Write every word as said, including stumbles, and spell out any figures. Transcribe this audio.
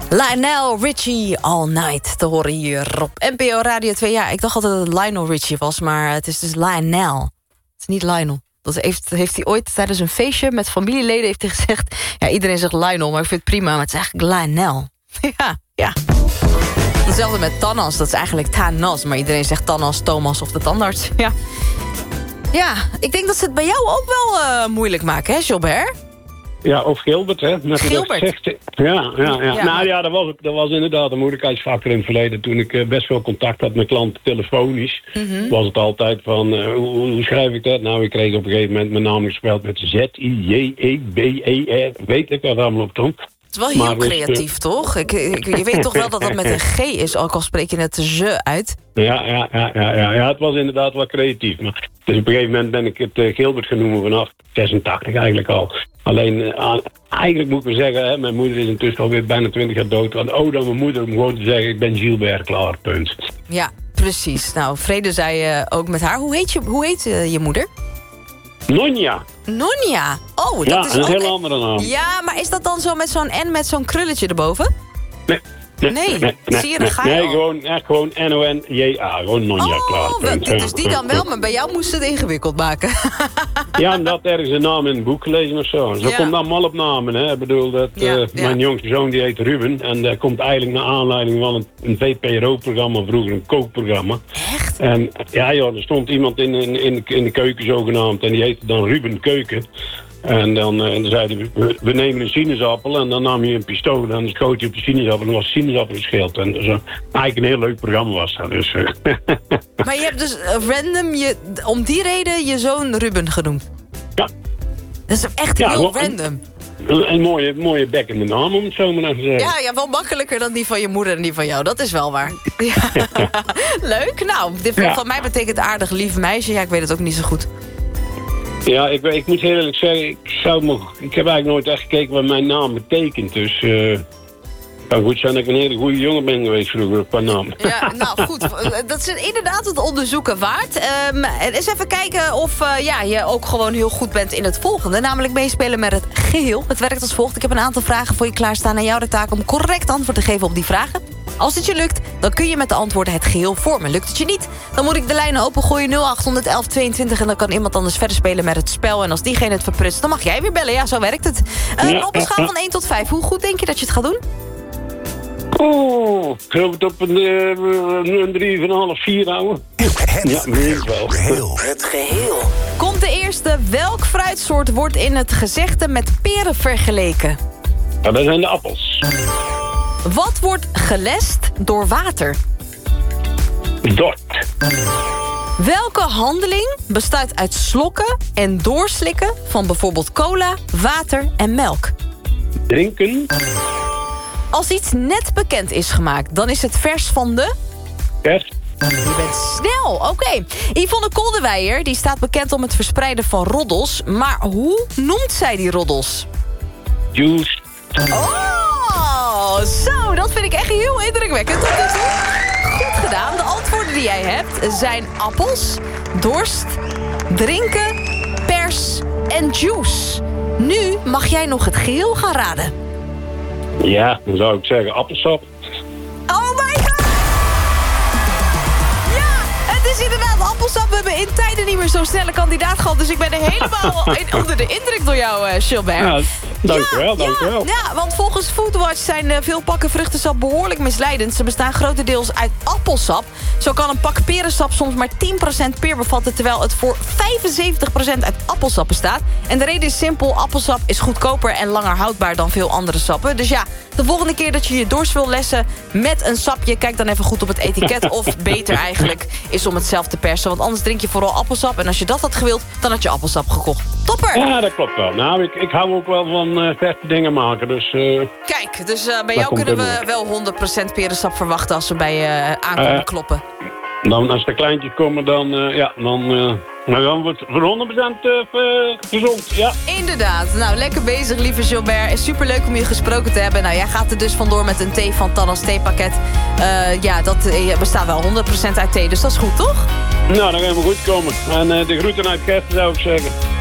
Lionel Richie All Night te horen hier op N P O Radio twee. Ja, ik dacht altijd dat het Lionel Richie was, maar het is dus Lionel. Het is niet Lionel. Dat heeft, heeft hij ooit tijdens een feestje met familieleden heeft hij gezegd... ja, iedereen zegt Lionel, maar ik vind het prima, maar het is eigenlijk Lionel. Ja, ja. Hetzelfde met Thanos, dat is eigenlijk Thanos... maar iedereen zegt Thanos, Thomas of de tandarts. Ja, ja, ik denk dat ze het bij jou ook wel uh, moeilijk maken, hè, Gilbert? Ja, of Gilbert, hè? Net Gilbert? Gezegd, ja, ja, ja. Ja, nou maar... ja, dat was, dat was inderdaad een moeilijkheidsfactor in het verleden. Toen ik uh, best veel contact had met klanten telefonisch... Mm-hmm. was het altijd van, uh, hoe, hoe schrijf ik dat? Nou, ik kreeg op een gegeven moment mijn naam gespeld met Z I J E B E R. Weet ik wat allemaal op tong. Het is wel heel maar creatief, dus, toch? Ik, ik, je weet toch wel dat dat met een G is, ook al spreek je het ze uit? Ja, ja, ja, ja, ja, ja, het was inderdaad wel creatief. Maar dus op een gegeven moment ben ik het uh, Gilbert genoemd vanaf zesentachtig eigenlijk al. Alleen, uh, eigenlijk moet ik wel zeggen, hè, mijn moeder is intussen alweer bijna twintig jaar dood. Want oh, dan mijn moeder om gewoon te zeggen, ik ben Gilbert, klaar, punt. Ja, precies. Nou, vrede zei uh, ook met haar. Hoe heet je, hoe heet, uh, je moeder? Nonja. Nonja. Oh, dat ja, is een ook... heel andere naam. Ja, maar is dat dan zo met zo'n N met zo'n krulletje erboven? Nee. Nee, nee, nee, nee, zie je, nee, dan ga je nee al. gewoon, ja, gewoon N O N J A, gewoon Nonja, oh, klaar. Wel, dus die dan wel, maar bij jou moest het ingewikkeld maken. Ja, en dat ergens een naam in het boek gelezen of zo. Zo ja. komt dan mal op namen, hè. Ik bedoel, dat, ja, uh, mijn ja. jongste zoon die heet Ruben. En dat komt eigenlijk naar aanleiding van een, een V P R O-programma, vroeger een kookprogramma. Echt? En ja, joh, er stond iemand in, in, in, in de keuken zogenaamd en die heette dan Ruben Keuken. En dan, uh, dan zeiden we, we nemen een sinaasappel en dan nam je een pistool en dan schoot je op de sinaasappel en dan was de sinaasappel geschild. En dus, uh, eigenlijk een heel leuk programma was dat. Dus, uh. Maar je hebt dus random, je, om die reden je zoon Ruben genoemd? Ja. Dat is echt ja, heel wel, random. Een, een mooie, mooie bekkende naam, om het zo maar even te zeggen. Ja, ja, wel makkelijker dan die van je moeder en die van jou. Dat is wel waar. Ja. Leuk. Nou, dit ja. van mij betekent aardig lief meisje. Ja, ik weet het ook niet zo goed. Ja, ik, ik moet heel eerlijk zeggen, ik, zou me, ik heb eigenlijk nooit echt gekeken wat mijn naam betekent. Dus uh, het kan goed zijn dat ik een hele goede jongen ben geweest vroeger qua naam. Ja, nou goed, dat is inderdaad het onderzoeken waard. Um, eens even kijken of uh, ja, je ook gewoon heel goed bent in het volgende. Namelijk meespelen met het geheel. Het werkt als volgt. Ik heb een aantal vragen voor je klaarstaan. En jou de taak om correct antwoord te geven op die vragen. Als het je lukt, dan kun je met de antwoorden het geheel vormen. Lukt het je niet, dan moet ik de lijnen opengooien nul acht honderd elf tweeëntwintig... en dan kan iemand anders verder spelen met het spel. En als diegene het verprutst, dan mag jij weer bellen. Ja, zo werkt het. Uh, ja, op een schaal van één tot vijf, hoe goed denk je dat je het gaat doen? Oh, ik geloof het op een, uh, een drie komma vijf, vier houden. Het ja, wel. Geheel. Het geheel. Komt de eerste. Welk fruitsoort wordt in het gezegde met peren vergeleken? Ja, dat zijn de appels. Wat wordt gelest door water? Dort. Welke handeling bestaat uit slokken en doorslikken van bijvoorbeeld cola, water en melk? Drinken. Als iets net bekend is gemaakt, dan is het vers van de... Vers. Je bent snel, oké. Okay. Yvonne Koldewijer die staat bekend om het verspreiden van roddels. Maar hoe noemt zij die roddels? Juice. Oh, zo, dat vind ik echt heel indrukwekkend. Dat is goed gedaan. De antwoorden die jij hebt zijn appels, dorst, drinken, pers en juice. Nu mag jij nog het geheel gaan raden. Ja, dan zou ik zeggen appelsap. Oh my god! Ja, het is inderdaad appelsap. We hebben in tijden niet meer zo'n snelle kandidaat gehad. Dus ik ben er helemaal in, onder de indruk door jou, uh, Gilbert. Ja, dankjewel, ja, dankjewel. Ja, ja, want volgens Foodwatch zijn uh, veel pakken vruchtensap behoorlijk misleidend. Ze bestaan grotendeels uit appelsap. Zo kan een pak perensap soms maar tien procent peer bevatten... terwijl het voor vijfenzeventig procent uit appelsap bestaat. En de reden is simpel, appelsap is goedkoper en langer houdbaar dan veel andere sappen. Dus ja, de volgende keer dat je je dorst wil lessen met een sapje... kijk dan even goed op het etiket. Of beter eigenlijk is om het zelf te persen. Want anders drink je vooral appelsap. En als je dat had gewild, dan had je appelsap gekocht. Topper! Ja, dat klopt wel. Nou, ik, ik hou ook wel van uh, verse dingen maken. Dus, uh, kijk, dus uh, bij jou kunnen we wel honderd procent perensap verwachten... als we bij je uh, aankomen uh, kloppen. Dan, als er kleintjes komen, dan, uh, ja, dan, uh, dan wordt het voor honderd procent uh, gezond. Ja. Inderdaad. Nou, lekker bezig, lieve Gilbert. Is superleuk om je gesproken te hebben. Nou, jij gaat er dus vandoor met een thee van Thanos theepakket. Uh, ja, dat uh, bestaat wel honderd procent uit thee, dus dat is goed, toch? Nou, dan gaan we goed komen. En uh, de groeten uit Kerst zou ik zeggen.